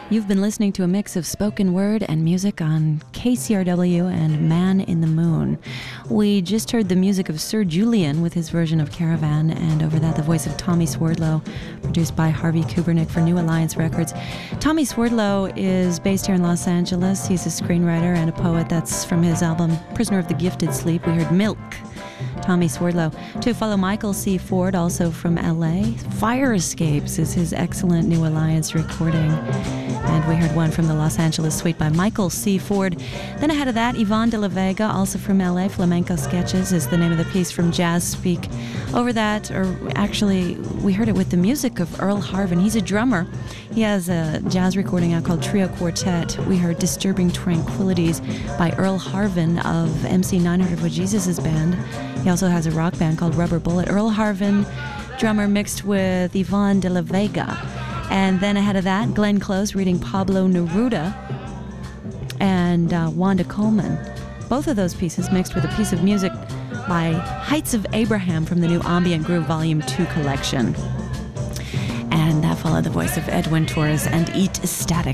You've been listening to a mix of spoken word and music on KCRW and Man in the Moon. We just heard the music of Sir Julian with his version of Caravan, and over that the voice of Tommy Swerdlow, produced by Harvey Kubernick for New Alliance Records. Tommy Swerdlow is based here in Los Angeles. He's a screenwriter and a poet. That's from his album Prisoner of the Gifted Sleep. We heard Milk, Tommy Swerdlow. To follow Michael C. Ford, also from LA. Fire Escapes is his excellent New Alliance recording. And we heard one from the Los Angeles Suite by Michael C. Ford. Then ahead of that, Yvonne de la Vega, also from LA. Flamenco Sketches is the name of the piece from Jazz Speak. Over that, or actually, we heard it with the music of Earl Harvin. He's a drummer. He has a jazz recording out called Trio Quartet. We heard Disturbing Tranquilities by Earl Harvin of MC 900 with Jesus' band. He also has a rock band called Rubber Bullet. Earl Harvin, drummer, mixed with Yvonne de la Vega. And then ahead of that, Glenn Close reading Pablo Neruda and Wanda Coleman. Both of those pieces mixed with a piece of music by Heights of Abraham from the new Ambient Groove Volume 2 collection. And that followed the voice of Edwin Torres and Eat Static.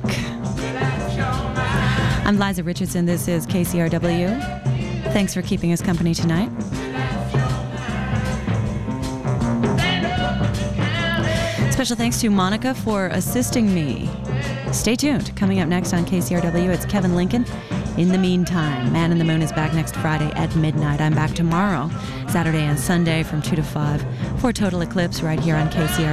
I'm Liza Richardson. This is KCRW. Thanks for keeping us company tonight. Special thanks to Monica for assisting me. Stay tuned. Coming up next on KCRW, it's Kevin Lincoln. In the meantime, Man in the Moon is back next Friday at midnight. I'm back tomorrow, Saturday and Sunday from 2 to 5 for Total Eclipse right here on KCRW.